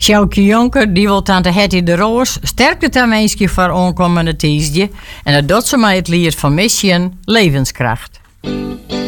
Sjoukje Jonker, die wil tante Hetty de Roos sterkte ten wenske voor aankomende tijdje. En dat doet ze met het lied van Mission Levenskracht.